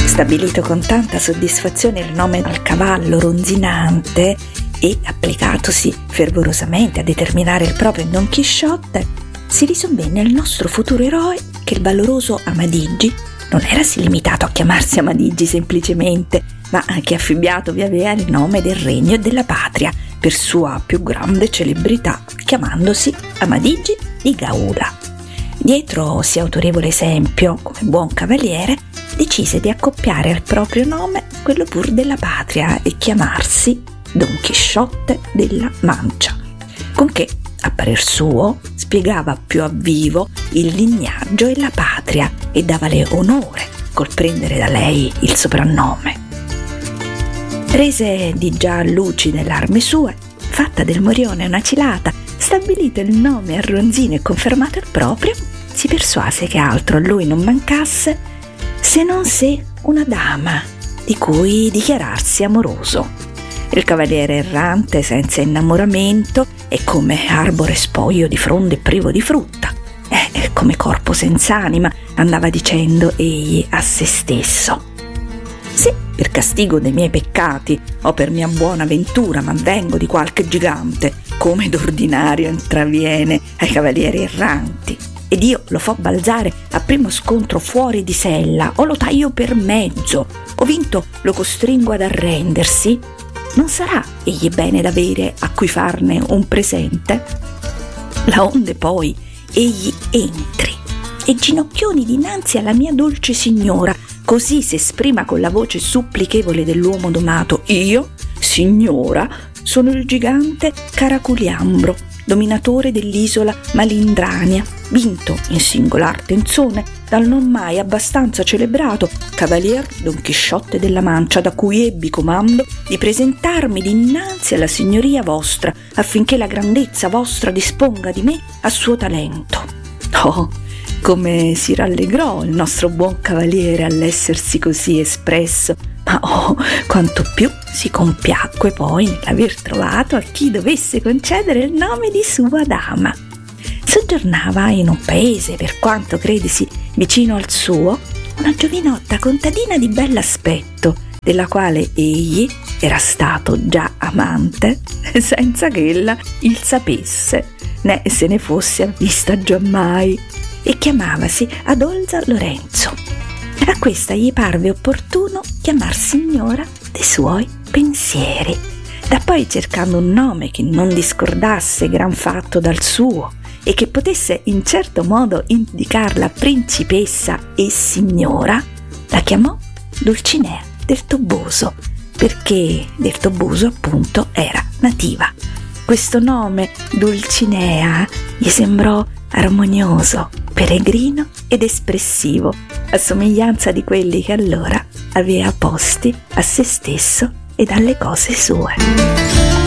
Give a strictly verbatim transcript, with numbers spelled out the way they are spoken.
Stabilito con tanta soddisfazione il nome al cavallo ronzinante e applicatosi fervorosamente a determinare il proprio Don Chisciotte, si risovvenne al nostro futuro eroe che il valoroso Amadigi non era sì limitato a chiamarsi Amadigi semplicemente, ma che affibbiatovi aveva il nome del regno e della patria per sua più grande celebrità, chiamandosi Amadigi di Gaula. Dietro sì autorevole esempio, come buon cavaliere, decise di accoppiare al proprio nome quello pur della patria e chiamarsi Don Chisciotte della Mancia, con che, a parer suo, spiegava più a vivo il lignaggio e la patria e davale onore col prendere da lei il soprannome. Rese di già lucide l'arme sue, fatta del morione una cilata, stabilito il nome a ronzino e confermato il proprio, si persuase che altro a lui non mancasse se non sé una dama di cui dichiararsi amoroso. Il cavaliere errante senza innamoramento è come arbore spoglio di fronde privo di frutta, è come corpo senza anima, andava dicendo egli a se stesso. Se per castigo dei miei peccati o per mia buona ventura m'avvengo di qualche gigante, come d'ordinario intraviene ai cavalieri erranti, ed io lo fo balzare a primo scontro fuori di sella, o lo taglio per mezzo, o vinto lo costringo ad arrendersi, non sarà egli bene d'avere a cui farne un presente? Laonde poi egli entri e ginocchioni dinanzi alla mia dolce signora, così s'esprima con la voce supplichevole dell'uomo domato: io, signora, sono il gigante Caraculiambro, dominatore dell'isola Malindrania, vinto in singolar tenzone dal non mai abbastanza celebrato cavalier Don Chisciotte della Mancia, da cui ebbi comando di presentarmi dinanzi alla signoria vostra, affinché la grandezza vostra disponga di me a suo talento. Oh, come si rallegrò il nostro buon cavaliere all'essersi così espresso, ma oh, quanto più si compiacque poi nell'aver trovato a chi dovesse concedere il nome di sua dama. Soggiornava in un paese, per quanto credesi vicino al suo, una giovinotta contadina di bell'aspetto, della quale egli era stato già amante senza che ella il sapesse, né se ne fosse avvista giammai, e chiamavasi Adolza Lorenzo. A questa gli parve opportuno chiamar signora dei suoi pensieri, da poi cercando un nome che non discordasse gran fatto dal suo e che potesse in certo modo indicarla principessa e signora, la chiamò Dulcinea del Toboso, perché del Toboso appunto era nativa. Questo nome Dulcinea gli sembrò armonioso, peregrino ed espressivo, a somiglianza di quelli che allora aveva posti a se stesso ed alle cose sue.